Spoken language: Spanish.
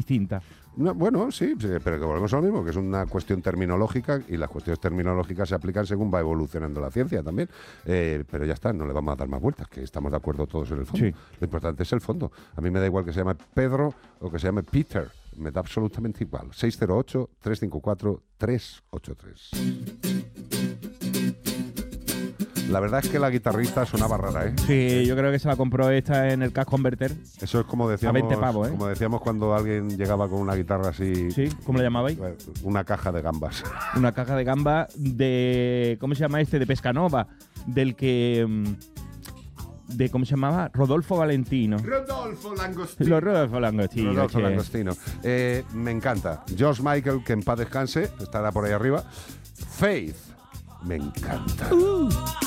distinta. No, bueno, sí, pero que volvemos a lo mismo, que es una cuestión terminológica y las cuestiones terminológicas se aplican según va evolucionando la ciencia también. Pero ya está, no le vamos a dar más vueltas, que estamos de acuerdo todos en el fondo. Sí. Lo importante es el fondo. A mí me da igual que se llame Pedro o que se llame Peter. Me da absolutamente igual. 608-354-383. La verdad es que la guitarrista sonaba rara, ¿eh? Sí, yo creo que se la compró esta en el Cash Converter. Eso es como decíamos, A 20 pavos, ¿eh? como decíamos cuando alguien llegaba con una guitarra así. Sí, ¿cómo le llamabais? Una caja de gambas. Una caja de gamba de... ¿Cómo se llama este? De Pescanova. Del que... de ¿cómo se llamaba? Rodolfo Valentino. Rodolfo Langostino. Rodolfo Langostino. Rodolfo che. Langostino. Me encanta. George Michael, que en paz descanse, estará por ahí arriba. Faith, me encanta.